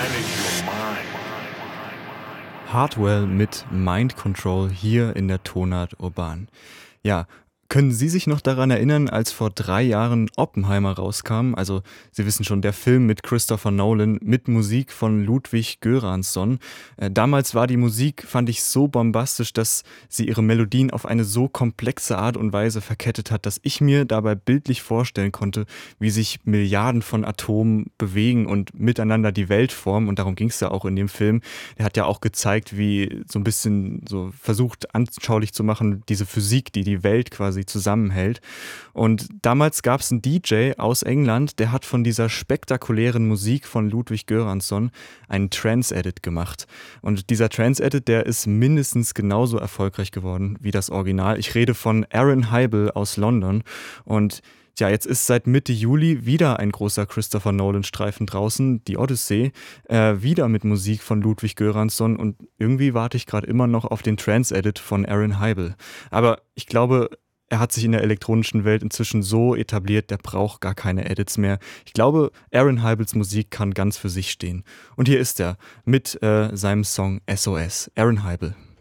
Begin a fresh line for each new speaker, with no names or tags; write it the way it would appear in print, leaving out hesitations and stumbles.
Hardwell mit Mind Control hier in der Tonart Urban. Ja, können Sie sich noch daran erinnern, als vor 3 Jahren Oppenheimer rauskam? Also, Sie wissen schon, der Film mit Christopher Nolan mit Musik von Ludwig Göransson. Damals war die Musik, fand ich, so bombastisch, dass sie ihre Melodien auf eine so komplexe Art und Weise verkettet hat, dass ich mir dabei bildlich vorstellen konnte, wie sich Milliarden von Atomen bewegen und miteinander die Welt formen. Und darum ging es ja auch in dem Film. Er hat ja auch gezeigt, wie so ein bisschen so versucht anschaulich zu machen, diese Physik, die die Welt quasi zusammenhält. Und damals gab es einen DJ aus England, der hat von dieser spektakulären Musik von Ludwig Göransson einen Trance-Edit gemacht. Und dieser Trance-Edit, der ist mindestens genauso erfolgreich geworden wie das Original. Ich rede von Aaron Heibel aus London. Und ja, jetzt ist seit Mitte Juli wieder ein großer Christopher Nolan-Streifen draußen, die Odyssey, wieder mit Musik von Ludwig Göransson, und irgendwie warte ich gerade immer noch auf den Trance-Edit von Aaron Heibel. Aber ich glaube, er hat sich in der elektronischen Welt inzwischen so etabliert, der braucht gar keine Edits mehr. Ich glaube, Aaron Heibels Musik kann ganz für sich stehen. Und hier ist er mit seinem Song SOS. Aaron Heibel.